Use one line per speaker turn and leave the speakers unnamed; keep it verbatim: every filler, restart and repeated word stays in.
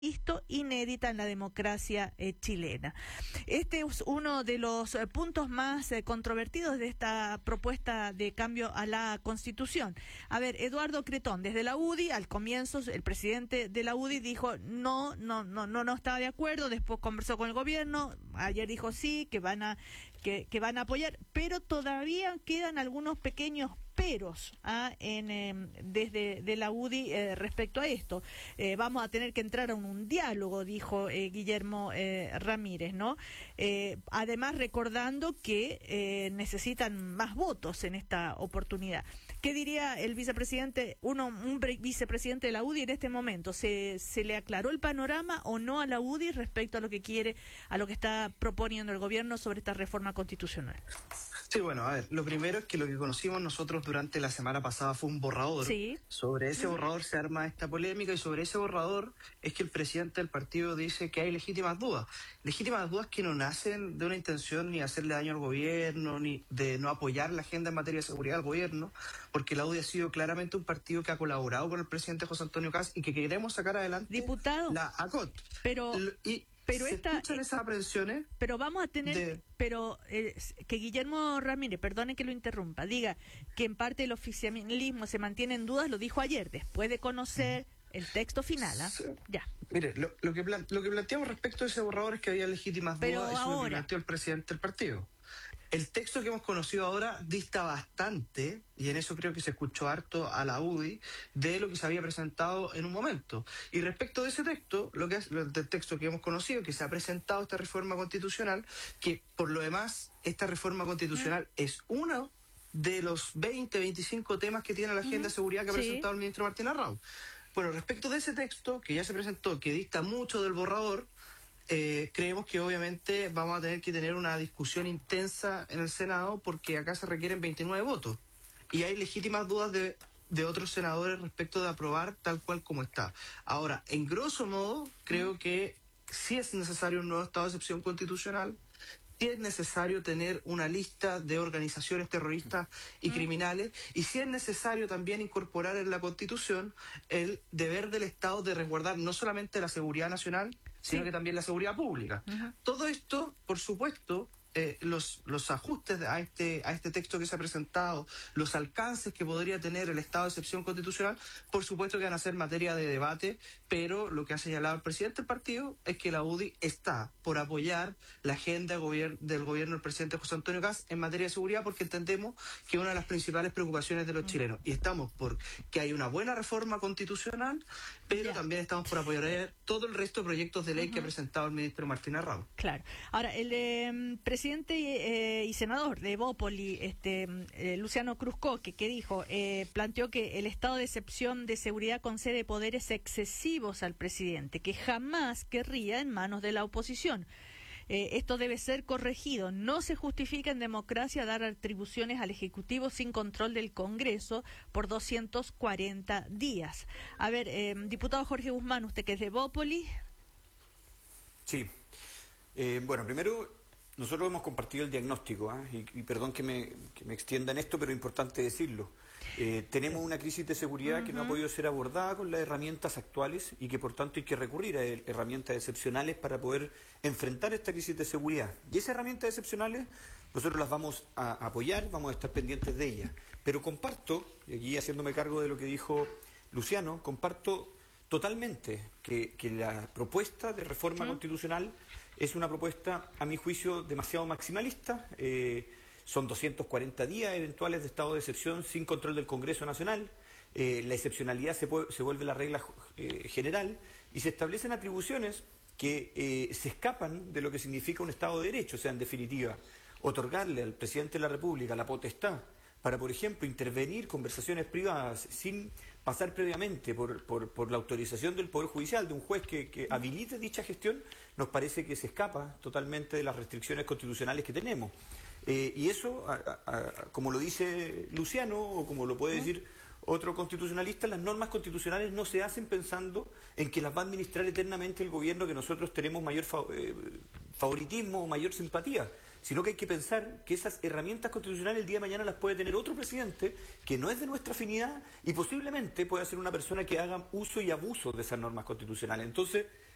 Visto inédita en la democracia eh, chilena. Este es uno de los eh, puntos más eh, controvertidos de esta propuesta de cambio a la Constitución. A ver, Eduardo Cretón, desde la U D I, al comienzo, el presidente de la U D I dijo no, no, no, no, no estaba de acuerdo, después conversó con el gobierno, ayer dijo sí, que van a, que, que van a apoyar, pero todavía quedan algunos pequeños peros ah, en, eh, desde de la U D I eh, respecto a esto. Eh, vamos a tener que entrar a un, un diálogo, dijo eh, Guillermo eh, Ramírez, ¿no? Eh, además, recordando que eh, necesitan más votos en esta oportunidad. ¿Qué diría el vicepresidente, uno, un vicepresidente de la U D I en este momento? ¿Se, ¿Se le aclaró el panorama o no a la U D I respecto a lo que quiere, a lo que está proponiendo el gobierno sobre esta reforma constitucional?
Sí, bueno, a ver, lo primero es que lo que conocimos nosotros durante la semana pasada fue un borrador.
Sí.
Sobre ese borrador se arma esta polémica y sobre ese borrador es que el presidente del partido dice que hay legítimas dudas. Legítimas dudas que no nacen de una intención ni de hacerle daño al gobierno, ni de no apoyar la agenda en materia de seguridad al gobierno, porque la U D I ha sido claramente un partido que ha colaborado con el presidente José Antonio Kast y que queremos sacar adelante
Diputado,
la A C O T.
Pero...
Y,
Pero
¿Se
esta,
escuchan esas aprehensiones?
Pero vamos a tener,
de...
pero eh, que Guillermo Ramírez, perdone que lo interrumpa, diga que en parte el oficialismo se mantiene en dudas, lo dijo ayer, después de conocer el texto final, ¿ah?
Sí.
Ya.
Mire, lo, lo, que plan, lo que planteamos respecto a ese borrador es que había legítimas
pero
dudas, eso
ahora...
lo planteó el presidente del partido. El texto que hemos conocido ahora dista bastante, y en eso creo que se escuchó harto a la U D I, de lo que se había presentado en un momento. Y respecto de ese texto, lo que es lo del texto que hemos conocido, que se ha presentado esta reforma constitucional, que por lo demás, esta reforma constitucional uh-huh. es uno de los veinte, veinticinco temas que tiene la agenda uh-huh. de seguridad que ha sí. presentado el ministro Martín Arrau. Bueno, respecto de ese texto, que ya se presentó, que dista mucho del borrador, Eh, creemos que obviamente vamos a tener que tener una discusión intensa en el Senado porque acá se requieren veintinueve votos y hay legítimas dudas de, de otros senadores respecto de aprobar tal cual como está. Ahora, en grosso modo, creo que sí es necesario un nuevo estado de excepción constitucional, sí es necesario tener una lista de organizaciones terroristas y mm. criminales, y sí es necesario también incorporar en la Constitución el deber del Estado de resguardar no solamente la seguridad nacional, sino sí. que también la seguridad pública. Uh-huh. Todo esto, por supuesto, eh, los, los ajustes a este, a este texto que se ha presentado, los alcances que podría tener el estado de excepción constitucional, por supuesto que van a ser materia de debate, pero lo que ha señalado el presidente del partido es que la U D I está por apoyar la agenda gobier- del gobierno del presidente José Antonio Kast en materia de seguridad, porque entendemos que es una de las principales preocupaciones de los uh-huh. chilenos. Y estamos por que hay una buena reforma constitucional, pero yeah. también estamos por apoyar todo el resto de proyectos de ley uh-huh. que ha presentado el ministro Martín Arrau.
Claro. Ahora, el eh, presidente eh, y senador de Evópoli, este, eh, Luciano Cruzcoque, que dijo, eh, planteó que el estado de excepción de seguridad concede poderes excesivos al presidente, que jamás querría en manos de la oposición. Eh, esto debe ser corregido. No se justifica en democracia dar atribuciones al Ejecutivo sin control del Congreso por doscientos cuarenta días. A ver, eh, diputado Jorge Guzmán, usted que es de Evópoli.
Sí. Eh, bueno, primero, nosotros hemos compartido el diagnóstico, ¿eh? y, y perdón que me, que me extienda en esto, pero es importante decirlo. Eh, tenemos una crisis de seguridad uh-huh. que no ha podido ser abordada con las herramientas actuales y que por tanto hay que recurrir a herramientas excepcionales para poder enfrentar esta crisis de seguridad. Y esas herramientas excepcionales nosotros las vamos a apoyar, vamos a estar pendientes de ellas. Pero comparto, y aquí haciéndome cargo de lo que dijo Luciano, comparto totalmente que, que la propuesta de reforma ¿Sí? constitucional es una propuesta, a mi juicio, demasiado maximalista. Eh, son doscientos cuarenta días eventuales de estado de excepción sin control del Congreso Nacional. Eh, la excepcionalidad se, puede, se vuelve la regla eh, general y se establecen atribuciones que eh, se escapan de lo que significa un Estado de Derecho. O sea, en definitiva, otorgarle al presidente de la República la potestad para, por ejemplo, intervenir conversaciones privadas sin pasar previamente por, por, por la autorización del Poder Judicial, de un juez que, que habilite dicha gestión, nos parece que se escapa totalmente de las restricciones constitucionales que tenemos. Eh, y eso, a, a, a, como lo dice Luciano, o como lo puede decir otro constitucionalista, las normas constitucionales no se hacen pensando en que las va a administrar eternamente el gobierno, que nosotros tenemos mayor fa eh, favoritismo o mayor simpatía, sino que hay que pensar que esas herramientas constitucionales el día de mañana las puede tener otro presidente que no es de nuestra afinidad y posiblemente pueda ser una persona que haga uso y abuso de esas normas constitucionales. Entonces,